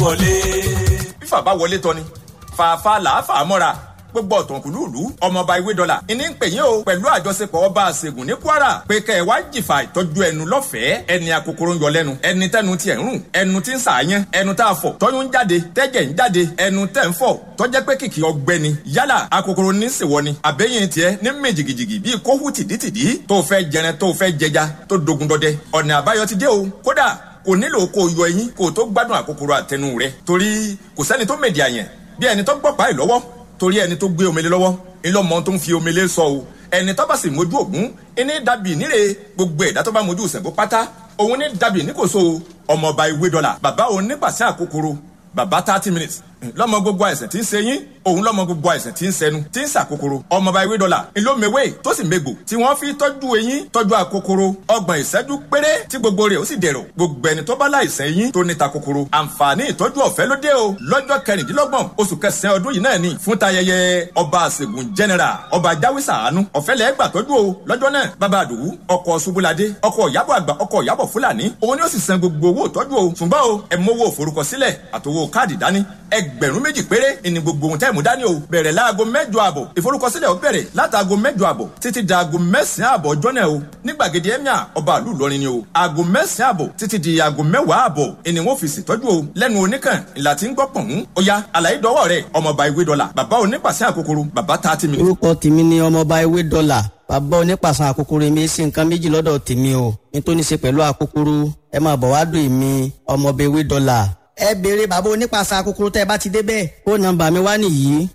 wọlé. fífà bá wọlé tọ́ ni fàáfàá làáfàá mọ́ra gbogbo ọ̀tọ̀kùlú ìlú ọmọọba ìwé dọ́là ìní ń pè yín o pẹ̀lú àjọṣepọ̀ ọba àṣegùn ní Kwara pé kẹ́ ẹ wá jìfà ìtọ́jú ẹnu lọ́fẹ̀ẹ́ ẹni akokoro ń yọ lẹ́nu ẹni tẹ́nu tiẹ̀ ń rùn ẹnu tí ń sàáyán ẹnu tá a fọ̀ tọ́yún ń jáde tẹ́jẹ̀ ń jáde ẹnu tẹ́ ń fọ̀ tọ́jẹ́ pé kìkì ọgbẹ́ ni yálà akokoro ní sèwọ́ ni àbẹ́yìn tiẹ̀ ní mí jìgìjìgì bíi kóhù tìdítìdí tó fẹ́ jẹrẹ tó fẹ́ jẹja tó dogun dọdẹ ọ̀nà àbáyọ ti dé o kódà kò nílò kó yọ eyín kó tó gbádùn akokoro àtẹnu rẹ torí kò sẹ́ni tó mèdì àyàn bí ẹni tó gbọ́ pa ìlọ́wọ́ torí ẹni tó gbé omele lọ́wọ́ ńlọmọ tó ń fi omele sọ o ẹni tó bá sì mójú ògún ẹni dàbí níre gbogbo ẹ̀dá tó bá mójú Ṣàngó pátá òun ní dàbí níkòso ọmọọba ìwé dọ́là bàbá òun nípasẹ̀ àkókòrò bàbá 30 minutes lọ́mọ gbogbo àìsàn tí ń ṣe yín òun lọ́mọ gbogbo àìsàn tí ń ṣẹnu tí ń ṣàkókòrò ọmọọba ìwé dọ́là ńlọmẹwé tó sì mẹgbò tí wọ́n fi tọ́jú eyín tọ́jú àkókòrò 30 ìṣẹ́jú péré tí gbogbo rẹ̀ ó sì dẹ̀rọ̀ gbogbo ẹni tó bá láìsàn eyín tó níta kòkòrò àǹfààní ìtọ́jú ọ̀fẹ́ ló dé o lọ́jọ́ 26 oṣù kẹsàn-án ọdún yìí náà ni fún tayẹyẹ ọba àṣegùn general ọba jáwésà àánú ọ̀fẹ́ lẹ́ẹ̀ gbà tọ́jú o lọ́jọ́ náà bàbá àdòwú ọkọ̀ ṣubúladé ọkọ̀ ìyábọ̀ àgbà ọkọ̀ ìyábọ̀ fúlàní òun ni ó sì san gbogbo owó ìtọ́jú o ṣùgbọ́n o ẹ mówó forúkọsílẹ̀ àtowó káàdì dání ẹgbẹ̀rún méjì péré ìní gbogbo ohun tẹ́ẹ̀mú dání o bẹ̀rẹ̀ láago 8 àbọ̀ ìforúkọsílẹ̀ ó bẹ̀rẹ̀ látàgo 8 àbọ̀ títí di aago 9 àbọ̀ ọjọ́ náà o ní gbàgede emir ọba ìlú Ìlọrin ni o aago 9 àbọ̀ títí di aago 10 àbọ̀ ìní wọn fi ṣètọ́jú o lẹ́nu oníkàn ìlà tí ń gbọ́ pọ̀n ó yá àlàyé dọ́wọ́ rẹ̀ ọmọọba ìwé dọ́là bàbá onípàṣẹ àkókòrò bàbá 30 minutes. orúkọ tèmi ni ọmọọba ìwé dọ́là bàbá onípàṣẹ àkókòrò mi ṣe nǹkan méjì lọ́dọ̀ tèmi o nítorí ṣe pẹ̀lú àkókòrò ẹ máa bọ̀ wá dùn èmi ọmọọba ìwé dọ́là ẹ béèrè bàbá onípàṣẹ àkókòrò tẹ́ ẹ bá ti débẹ̀ ó nọ́mbà mi wá nìyí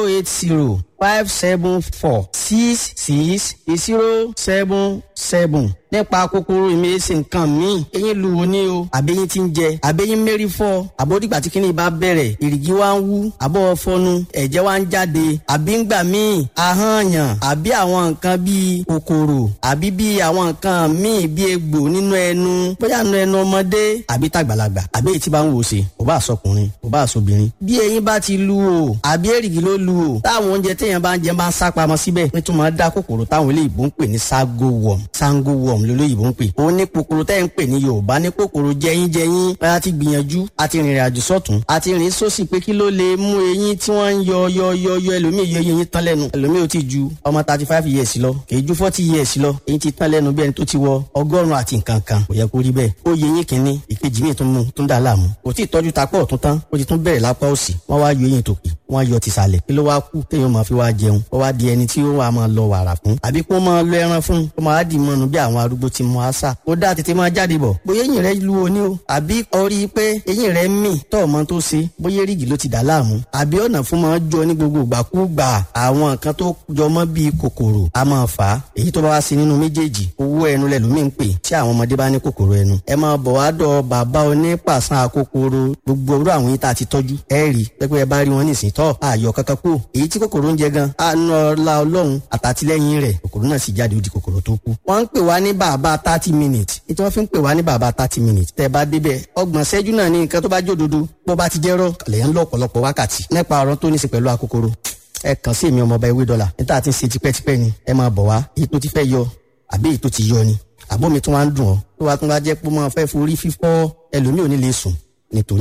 080-574-66-077 nípa kòkòrò ìmẹ̀ẹ́sì nǹkan míì eyín lu wo ni o àbẹ́yìn ti ń jẹ àbẹ́yìn mẹ́rí fọ́ àbódìgbà tí kìnìún bá bẹ̀rẹ̀ ìrìgì wa ń wú àbọ̀ fọnu ẹ̀jẹ̀ wa ń jáde àbí ń gbà míì ahọ́nyàn àbí àwọn nǹkan bíi kòkòrò àbí bíi àwọn nǹkan míì bíi egbò nínú ẹnu bóyá nínú ẹnu ọmọdé àbí tàgbàlagbà àbí èyí tí bá ń wò ṣe kò bá àsọkùnrin kò bá àsọbìnrin bí eyín bá ti lu o àbí èrìgì ló lu o táwọn oúnjẹ téèyàn bá ń jẹ máa ń sá pamọ́ síbẹ̀ nítorí máa dá kòkòrò táwọn olóyìnbó ń pè ní sango worm lolóyìnbó ń pè òun ní kòkòrò tẹ́ ń pè ní Yorùbá ní kòkòrò jẹyínjẹyín a ti gbìyànjú a ti rìnrìn àjò sọ́tún a ti rìn sósì pé kí ló lè mú eyín tí wọ́n ń yọ ẹlòmíì yọ eyín tán lẹ́nu ẹlòmíì ò ti ju ọmọ 35 years lọ kìí ju 40 years lọ eyín ti tán lẹ́nu bí ẹni tó ti wọ 100 àti nǹkan kan kò yẹ kó rí bẹ́ẹ̀ ó yẹ eyín kìíní ìkejì míì tún mú tún dà láàmú kò tí ì tọ́jú tapọ̀ ọ̀tún tán ó ti tún bẹ̀rẹ̀ lápá òsì wọ́n wá yọ eyín tòkè wọ́n yọ tìsàlẹ̀ kí ló wá kú téèyàn máa fi wá jẹun ó wá di ẹni tí ó wà máa lọ wàrà fún àbí kó máa lọ ẹran fún kó máa dì mọ́nu bí àwọn arúgbó ti mọ àṣà ó dá tètè máa jáde bọ̀ bóyá eyín rẹ lu oní o àbí orí pé eyín rẹ mì tọ́ ọmọ tó ṣe bóyá èrìgì ló ti dà láàmú àbí ọ̀nà fún máa jọ ní gbogbo ìgbàkúgbà àwọn nǹkan tó jọmọ́ bíi kòkòrò a máa fà á èyí tó bá wá sí nínú méjèèjì owó ẹnu lẹ́lòmíì ń pè tí àwọn ọmọdé bá ní kòkòrò ẹnu ẹ máa bọ̀ wá dọ̀ bàbá onípàṣán àkókòrò gbogbo orú àwọn yìí tá a ti tọ́jú ẹ rí pẹ́pẹ́ ẹ bá rí wọn nísìnyí tọ́ àyọ̀ kankan kú èyí tí kòkòrò ń jẹ gan àánú ọlá Ọlọ́run àtàtìlẹ́yìn rẹ̀ kòkòrò náà sì jáde ó di kòkòrò tó kú. wọ́n ń pè wá ní bàbá 30 minutes ètò wọn fi ń pè wá ní bàbá 30 minutes tẹ́ bá débẹ̀ 30 ṣẹ́jú náà ní nǹkan tó bá jòdodo bó bá ti jẹ́rọ̀ lẹ́yìn lọ́pọ̀lọpọ̀ wákàtí nípa ọ̀rọ̀ tó ní í ṣe pẹ̀lú àkókòrò ẹ kàn sí èmi ọmọọba ìwé dọ́là níta àti ṣe tipẹ́tipẹ́ ni ẹ máa bọ̀ wá èyí tó ti fẹ́ yọ àbí èyí tó ti yọ ni àbómi tó wá ń dùn ọ́ tó wá tún wá jẹ́ pé máa fẹ́ forí fífọ́ ẹlòmíì ò ní lè sùn nítorí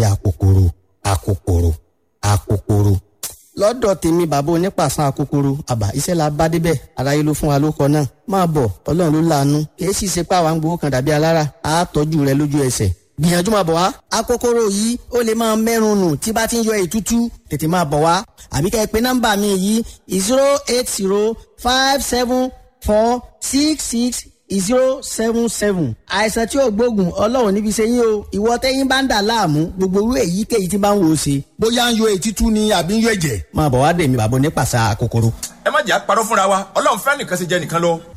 àkókòrò lọ́dọ̀ tèmi bàbá onípàṣán àkókòrò àbá iṣẹ́ la bá débẹ̀ aráyé ló fún wa lóko náà máa bọ̀ Ọlọ́run ló láàánú kìí sì ṣe pé àwọn gbowó kan dàbí alára á tọ́jú rẹ lójú ẹsẹ̀ gbìyànjú máa bọ̀ wá àkókòrò yìí ó lè máa mẹ́rùn nù tí bá ti ń yọ ètútú tètè máa bọ̀ wá àbí kẹ́ ẹ pé nọ́mbà mi yìí 080-574-66-077 àìsàn tí ò gbógun Ọlọ́run níbi ṣe yín o ìwọ tẹ́yìn bá ń dà láàmú gbogbo irú èyíkéyìí tí bá ń wò ó ṣe bóyá ń yọ ètítú ni àbí ń yọ ẹ̀jẹ̀. máa bọ̀ wá dèmi bàbá onípàṣán àkókòrò. ẹ má jẹ́ àparọ́ fúnra wa Ọlọ́run fẹ́ nìkan ṣe jẹ́ nìkan lọ